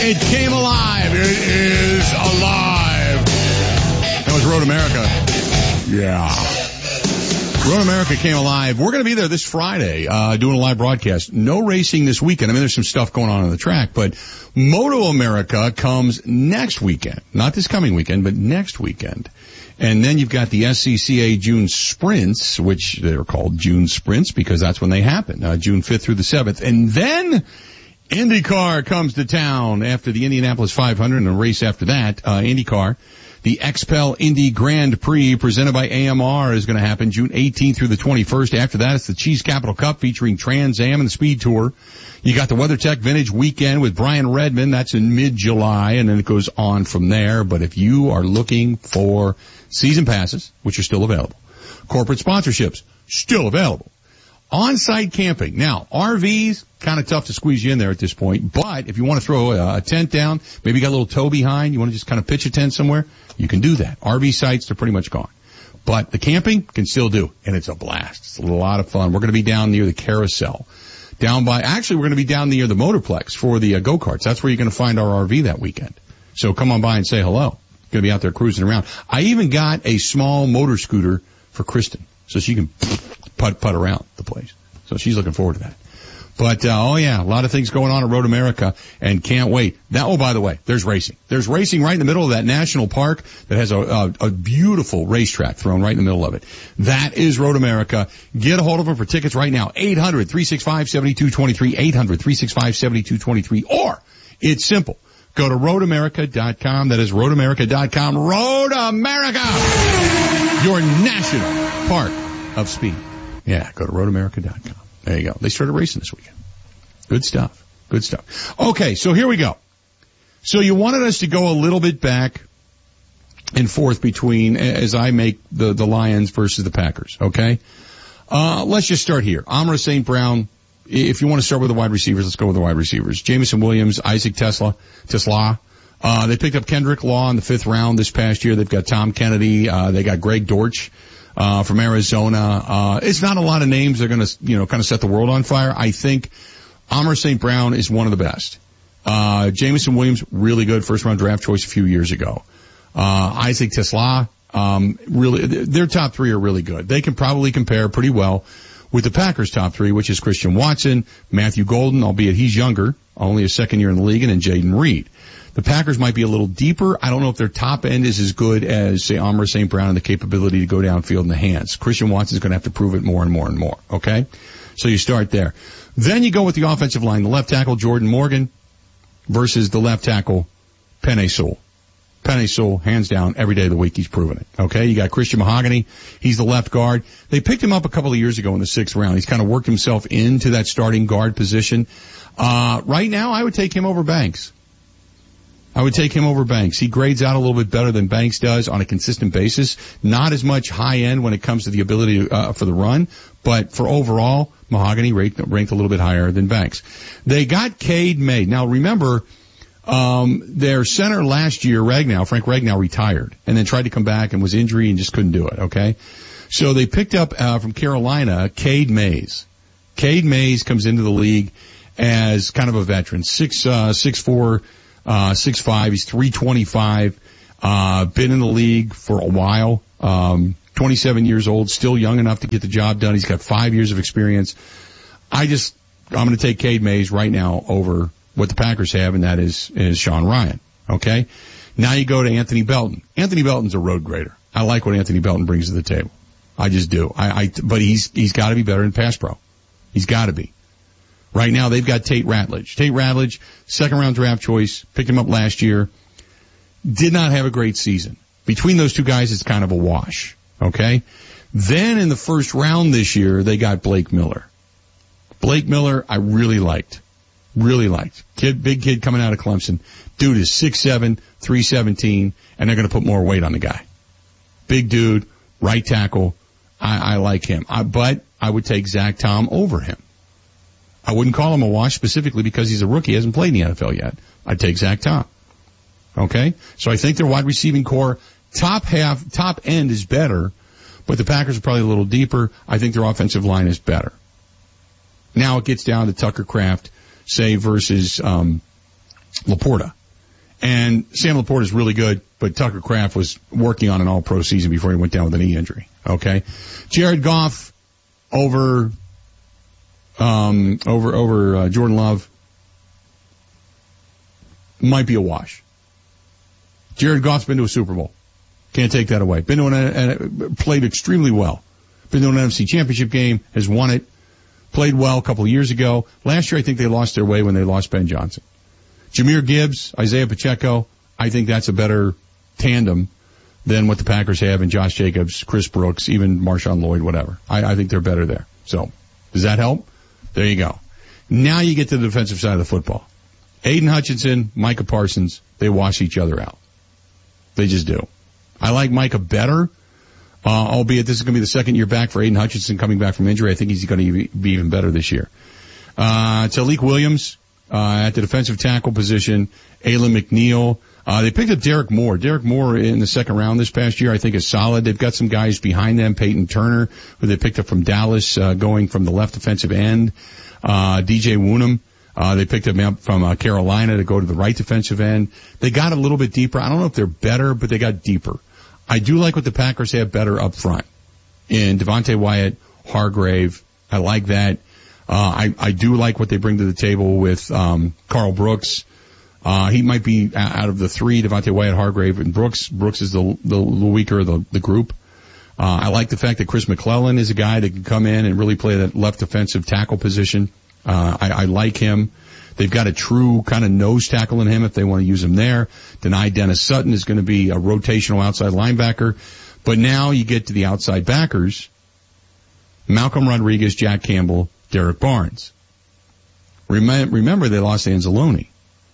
It came alive. It is alive. That was Road America. Yeah. Road America came alive. We're going to be there this Friday, doing a live broadcast. No racing this weekend. I mean, there's some stuff going on the track, but Moto America comes next weekend. Not this coming weekend, but next weekend. And then you've got the SCCA June Sprints, which they're called June Sprints because that's when they happen, June 5th through the 7th. And then IndyCar comes to town after the Indianapolis 500 and a race after that, IndyCar. The XPEL Indy Grand Prix presented by AMR is going to happen June 18th through the 21st. After that, it's the Cheese Capital Cup featuring Trans Am and the Speed Tour. You got the WeatherTech Vintage Weekend with Brian Redmond. That's in mid-July, and then it goes on from there. But if you are looking for season passes, which are still available, corporate sponsorships, still available, on-site camping. Now, RVs, kind of tough to squeeze you in there at this point, but if you want to throw a tent down, maybe you got a little tow behind, you want to just kind of pitch a tent somewhere, you can do that. RV sites, they're pretty much gone. But the camping can still do, and it's a blast. It's a lot of fun. We're going to be down near the Carousel. We're going to be down near the Motorplex for the go-karts. That's where you're going to find our RV that weekend. So come on by and say hello. Going to be out there cruising around. I even got a small motor scooter for Kristen, so she can putt around the place. So she's looking forward to that. But, a lot of things going on at Road America, and can't wait. Now, by the way, there's racing. There's racing right in the middle of that national park that has a beautiful racetrack thrown right in the middle of it. That is Road America. Get a hold of them for tickets right now. 800-365-7223, 800-365-7223, or it's simple. Go to roadamerica.com. That is roadamerica.com. Road America! Your national park of speed. Yeah, go to roadamerica.com. There you go. They started racing this weekend. Good stuff. Good stuff. Okay, so here we go. So you wanted us to go a little bit back and forth between, as I make the Lions versus the Packers, okay? Let's just start here. Amon-Ra St. Brown. If you want to start with the wide receivers, let's go with the wide receivers. Jameson Williams, Isaac Tesla. They picked up Kendrick Law in the 5th round this past year. They've got Tom Kennedy. They got Greg Dortch. From Arizona. It's not a lot of names that are going to, kind of set the world on fire. I think Amon-Ra St. Brown is one of the best. Jameson Williams, really good first round draft choice a few years ago. Isaac Tesla, really, their top three are really good. They can probably compare pretty well with the Packers' top three, which is Christian Watson, Matthew Golden, albeit he's younger, only a second year in the league, and then Jaden Reed. The Packers might be a little deeper. I don't know if their top end is as good as, say, Amon-Ra St. Brown and the capability to go downfield in the hands. Christian Watson's going to have to prove it more and more and more, okay? So you start there. Then you go with the offensive line, the left tackle, Jordan Morgan, versus the left tackle, Penei Sewell. Penei Sewell, hands down, every day of the week he's proven it, okay? You got Christian Mahogany. He's the left guard. They picked him up a couple of years ago in the 6th round. He's kind of worked himself into that starting guard position. Right now, I would take him over Banks. He grades out a little bit better than Banks does on a consistent basis. Not as much high end when it comes to the ability for the run, but for overall, Mahogany ranked a little bit higher than Banks. They got Cade May. Now remember, their center last year, Frank Ragnow retired and then tried to come back and was injured and just couldn't do it, okay? So they picked up, from Carolina, Cade Mays. Cade Mays comes into the league as kind of a veteran, 6'4", 6'5", he's 325, been in the league for a while, 27 years old, still young enough to get the job done. He's got 5 years of experience. I'm going to take Cade Mays right now over what the Packers have, and that is Sean Ryan. Okay? Now you go to Anthony Belton. Anthony Belton's a road grader. I like what Anthony Belton brings to the table. I just do. But he's got to be better in pass pro. He's got to be. Right now they've got Tate Ratledge. Tate Ratledge, 2nd round draft choice, picked him up last year. Did not have a great season. Between those two guys, it's kind of a wash. Okay? Then in the 1st round this year, they got Blake Miller. Blake Miller, I really liked. Big kid coming out of Clemson. Dude is 6'7", 317, and they're going to put more weight on the guy. Big dude, right tackle. I like him. But I would take Zach Tom over him. I wouldn't call him a wash specifically because he's a rookie. He hasn't played in the NFL yet. I'd take Zach Tom. Okay? So I think their wide receiving core, top end is better, but the Packers are probably a little deeper. I think their offensive line is better. Now it gets down to Tucker Kraft, say, versus Laporta. And Sam Laporte is really good, but Tucker Kraft was working on an all-pro season before he went down with a knee injury. Okay? Jared Goff over Jordan Love might be a wash. Jared Goff's been to a Super Bowl. Can't take that away. Been to played extremely well. Been to an NFC Championship game, has won it. Played well a couple of years ago. Last year, I think they lost their way when they lost Ben Johnson. Jahmyr Gibbs, Isaiah Pacheco, I think that's a better tandem than what the Packers have in Josh Jacobs, Chris Brooks, even Marshawn Lloyd, whatever. I think they're better there. So, does that help? There you go. Now you get to the defensive side of the football. Aiden Hutchinson, Micah Parsons, they wash each other out. They just do. I like Micah better, albeit this is going to be the second year back for Aiden Hutchinson coming back from injury. I think he's going to be even better this year. Talik Williams, at the defensive tackle position, Aylin McNeil. They picked up Derek Moore. Derek Moore in the second round this past year, I think, is solid. They've got some guys behind them. Peyton Turner, who they picked up from Dallas, going from the left defensive end. DJ Woonham, they picked him up from Carolina to go to the right defensive end. They got a little bit deeper. I don't know if they're better, but they got deeper. I do like what the Packers have better up front in Devontae Wyatt, Hargrave. I like that. I do like what they bring to the table with Carl Brooks. He might be out of the three, Devontae Wyatt, Hargrave, and Brooks. Brooks is the weaker of the group. I like the fact that Chris McClellan is a guy that can come in and really play that left defensive tackle position. I like him. They've got a true kind of nose tackle in him if they want to use him there. Deni Dennis Sutton is going to be a rotational outside linebacker. But now you get to the outside backers. Malcolm Rodriguez, Jack Campbell, Derek Barnes. Remember they lost Anzalone.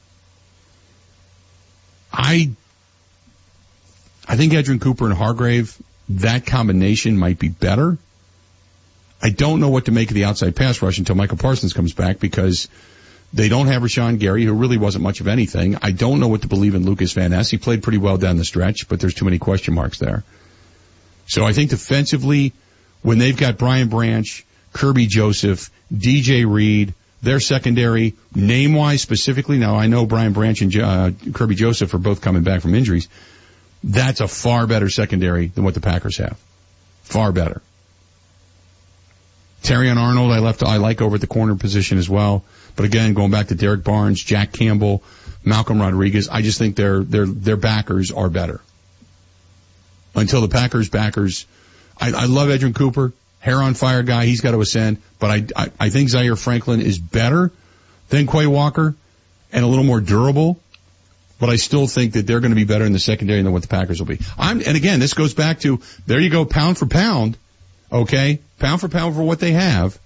I think Edrin Cooper and Hargrave, that combination might be better. I don't know what to make of the outside pass rush until Michael Parsons comes back because they don't have Rashawn Gary, who really wasn't much of anything. I don't know what to believe in Lucas Van Ness. He played pretty well down the stretch, but there's too many question marks there. So I think defensively, when they've got Brian Branch, Kirby Joseph, DJ Reed, their secondary, name-wise specifically, now I know Brian Branch and Kirby Joseph are both coming back from injuries. That's a far better secondary than what the Packers have. Far better. Terrion Arnold, I like over at the corner position as well. But again, going back to Derek Barnes, Jack Campbell, Malcolm Rodriguez, I just think their backers are better. Until the Packers backers, I love Edrin Cooper, hair on fire guy, he's got to ascend, but I think Zaire Franklin is better than Quay Walker and a little more durable, but I still think that they're going to be better in the secondary than what the Packers will be. And again, this goes back to, there you go, pound for pound, okay? Pound for pound for what they have.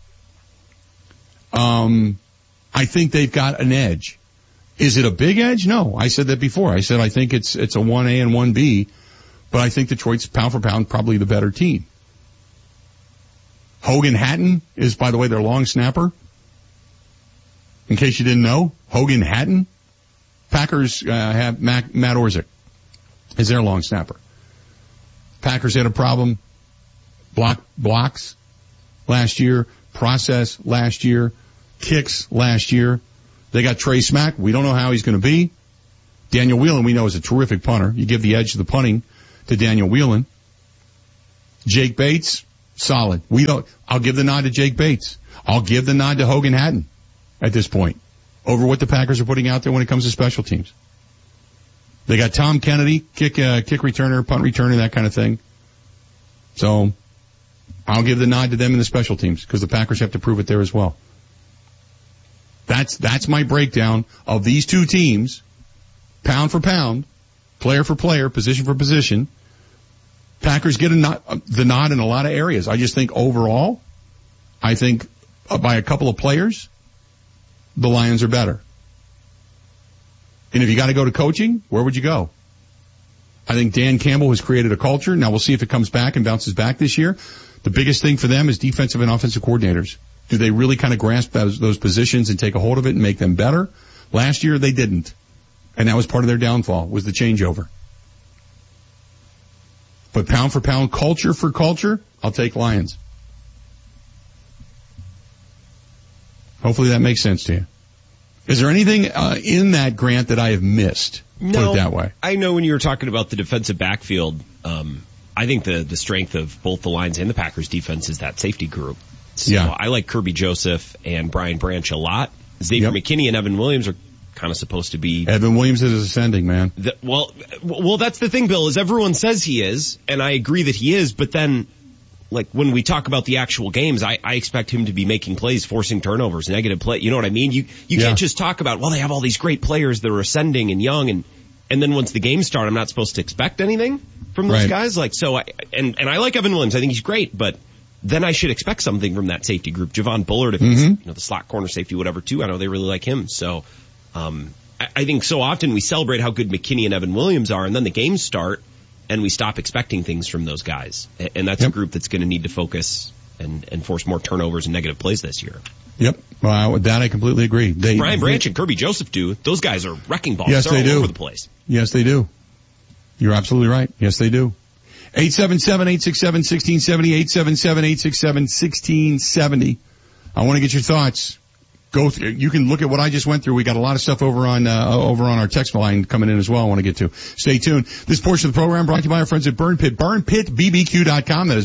I think they've got an edge. Is it a big edge? No. I said that before. I said I think it's a 1A and 1B, but I think Detroit's pound for pound probably the better team. Hogan Hatton is, by the way, their long snapper. In case you didn't know, Hogan Hatton. Packers have Matt Orzik is their long snapper. Packers had a problem. Blocks last year, process last year, kicks last year. They got Trey Smack. We don't know how he's going to be. Daniel Whelan, we know, is a terrific punter. You give the edge to the punting to Daniel Whelan. Jake Bates, solid. I'll give the nod to Jake Bates. I'll give the nod to Hogan Hatton at this point over what the Packers are putting out there when it comes to special teams. They got Tom Kennedy, kick returner, punt returner, that kind of thing. So I'll give the nod to them in the special teams because the Packers have to prove it there as well. That's my breakdown of these two teams, pound for pound, player for player, position for position. Packers get the nod in a lot of areas. I just think overall, I think by a couple of players, the Lions are better. And if you got to go to coaching, where would you go? I think Dan Campbell has created a culture. Now we'll see if it comes back and bounces back this year. The biggest thing for them is defensive and offensive coordinators. Do they really kind of grasp those positions and take a hold of it and make them better? Last year they didn't. And that was part of their downfall, was the changeover. But pound for pound, culture for culture, I'll take Lions. Hopefully that makes sense to you. Is there anything in that, Grant, that I have missed? No, put it that way. I know when you were talking about the defensive backfield, I think the strength of both the Lions and the Packers defense is that safety group. So I like Kirby Joseph and Brian Branch a lot. Xavier McKinney and Evan Williams are kind of supposed to be. Evan Williams is ascending, man. Well, that's the thing, Bill, is everyone says he is, and I agree that he is, but then, like, when we talk about the actual games, I expect him to be making plays, forcing turnovers, negative play. You know what I mean? You can't just talk about, well, they have all these great players that are ascending and young, and then once the games start, I'm not supposed to expect anything from those guys. Like, so and I like Evan Williams. I think he's great, but then I should expect something from that safety group. Javon Bullard, if he's, the slot corner safety, whatever, too. I know they really like him. So, I think so often we celebrate how good McKinney and Evan Williams are, and then the games start, and we stop expecting things from those guys. And that's a group that's going to need to focus and force more turnovers and negative plays this year. Yep. With that, I completely agree. Brian Branch and Kirby Joseph do. Those guys are wrecking balls. Yes, they do. All over the place. Yes, they do. You're absolutely right. Yes, they do. 877-867-1670, 877-867-1670. I want to get your thoughts. Go through. You can look at what I just went through. We got a lot of stuff over on our text line coming in as well. I want to get to. Stay tuned. This portion of the program brought to you by our friends at Burn Pit. BurnPitBBQ.com. That is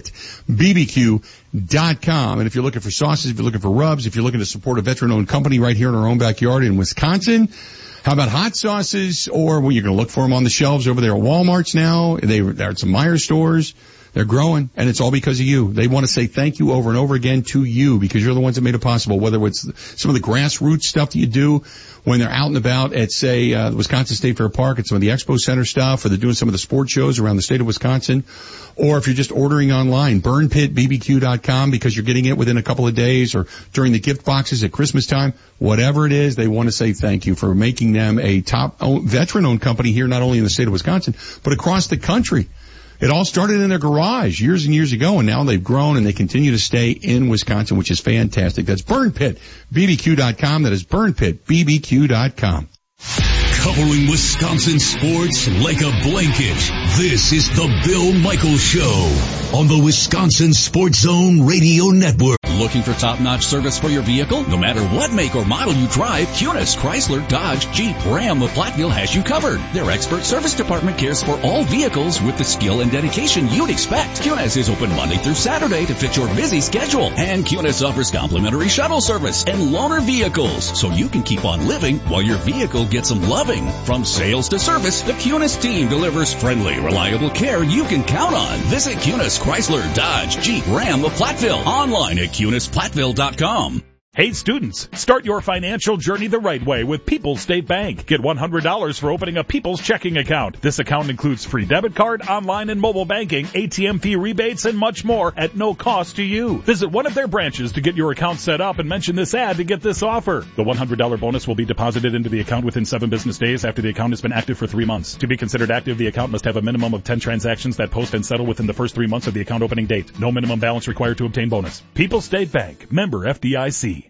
BurnPitBBQ.com. And if you're looking for sauces, if you're looking for rubs, if you're looking to support a veteran-owned company right here in our own backyard in Wisconsin, how about hot sauces? Or you're going to look for them on the shelves over there at Walmart's now. They're at some Meijer stores. They're growing, and it's all because of you. They want to say thank you over and over again to you because you're the ones that made it possible, whether it's some of the grassroots stuff that you do when they're out and about at, say, the Wisconsin State Fair Park, at some of the Expo Center stuff, or they're doing some of the sports shows around the state of Wisconsin, or if you're just ordering online, BurnPitBBQ.com, because you're getting it within a couple of days or during the gift boxes at Christmas time. Whatever it is, they want to say thank you for making them a top veteran-owned company here, not only in the state of Wisconsin, but across the country. It all started in their garage years and years ago, and now they've grown and they continue to stay in Wisconsin, which is fantastic. That's BurnPitBBQ.com. That is BurnPitBBQ.com. Covering Wisconsin sports like a blanket, this is the Bill Michaels Show on the Wisconsin Sports Zone Radio Network. Looking for top-notch service for your vehicle? No matter what make or model you drive, Kunis, Chrysler, Dodge, Jeep, Ram of Platteville has you covered. Their expert service department cares for all vehicles with the skill and dedication you'd expect. Kunis is open Monday through Saturday to fit your busy schedule. And Kunis offers complimentary shuttle service and loaner vehicles, so you can keep on living while your vehicle gets some loving. From sales to service, the Kunis team delivers friendly, reliable care you can count on. Visit Kunis, Chrysler, Dodge, Jeep, Ram of Platteville. Online at KunisPlatteville.com. Hey students, start your financial journey the right way with People's State Bank. Get $100 for opening a People's checking account. This account includes free debit card, online and mobile banking, ATM fee rebates, and much more at no cost to you. Visit one of their branches to get your account set up and mention this ad to get this offer. The $100 bonus will be deposited into the account within 7 business days after the account has been active for 3 months. To be considered active, the account must have a minimum of 10 transactions that post and settle within the first 3 months of the account opening date. No minimum balance required to obtain bonus. People's State Bank. Member FDIC.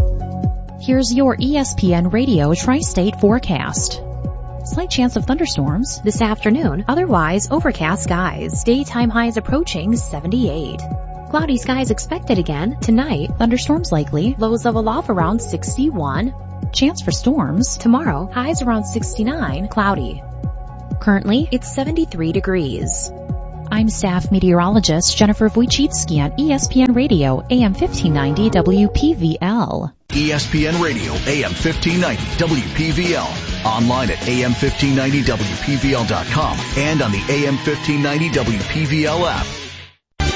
Here's your ESPN Radio Tri-State forecast. Slight chance of thunderstorms this afternoon, otherwise overcast skies. Daytime highs approaching 78. Cloudy skies expected again tonight. Thunderstorms likely. Lows level off around 61. Chance for storms tomorrow. Highs around 69. Cloudy. Currently, it's 73 degrees. I'm staff meteorologist Jennifer Wojcicki on ESPN Radio, AM 1590 WPVL. ESPN Radio, AM 1590 WPVL. Online at AM1590WPVL.com and on the AM 1590 WPVL app.